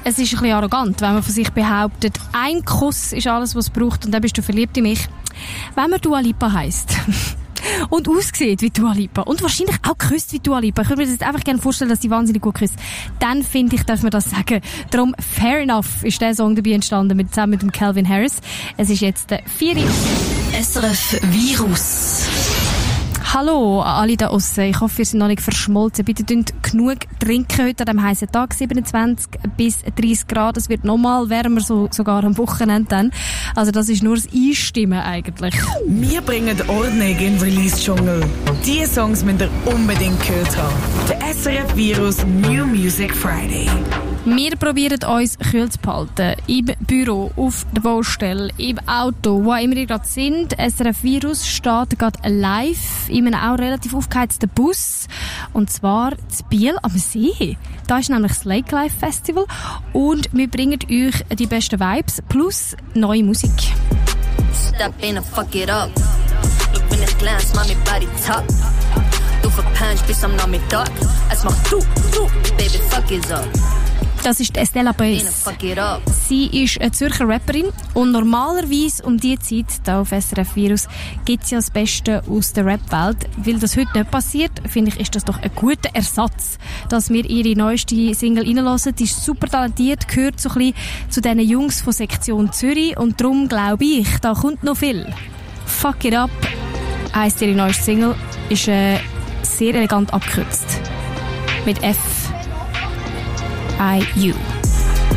es ist ein bisschen arrogant, wenn man von sich behauptet, ein Kuss ist alles, was es braucht und dann bist du verliebt in mich. Wenn man Dua Lipa heisst und aussieht wie Dua Lipa und wahrscheinlich auch küsst wie Dua Lipa, ich würde mir das jetzt einfach gerne vorstellen, dass sie wahnsinnig gut küsst, dann finde ich, darf man das sagen. Darum Fair Enough ist der Song dabei entstanden, zusammen mit dem Calvin Harris. Es ist jetzt der 4. SRF Virus. Hallo an alle da aussen. Ich hoffe, ihr seid noch nicht verschmolzen. Bitte trinkt genug trinken heute an diesem heißen Tag. 27 bis 30 Grad. Es wird nochmal wärmer, sogar am Wochenende dann. Also das ist nur das Einstimmen eigentlich. Wir bringen Ordnung in den Release-Dschungel. Diese Songs müsst ihr unbedingt gehört haben. Der SRF Virus New Music Friday. Wir probieren uns kühl zu behalten. Im Büro, auf der Baustelle, im Auto, wo immer ihr gerade sind. SRF Virus steht gerade live in einem auch relativ aufgeheizten Bus. Und zwar zu Biel am See. Da ist nämlich das Lake Life Festival. Und wir bringen euch die besten Vibes plus neue Musik. Step in and fuck it up. Look in the glance, mommy body top. Du verpennst bis am Nachmittag. Es macht du, baby fuck it up. Das ist Estella Beuys. Sie ist eine Zürcher Rapperin und normalerweise um diese Zeit hier auf SRF Virus gibt es ja das Beste aus der Rap-Welt. Weil das heute nicht passiert, finde ich, ist das doch ein guter Ersatz, dass wir ihre neueste Single reinhören. Die ist super talentiert, gehört so ein bisschen zu diesen Jungs von Sektion Zürich und darum glaube ich, da kommt noch viel. Fuck It Up heisst ihre neueste Single, ist sehr elegant abgekürzt. Mit F. IU.